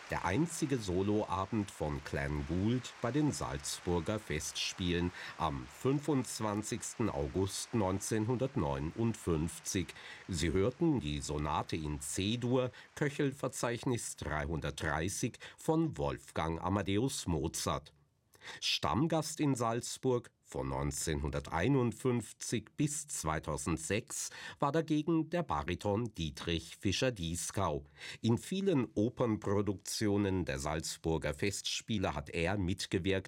Der einzige Soloabend von Glenn Gould bei den Salzburger Festspielen am 25. August 1959. Sie hörten die Sonate in C-Dur, Köchelverzeichnis 330 von Wolfgang Amadeus Mozart. Stammgast in Salzburg von 1951 bis 2006 war dagegen der Bariton Dietrich Fischer-Dieskau. In vielen Opernproduktionen der Salzburger Festspiele hat er mitgewirkt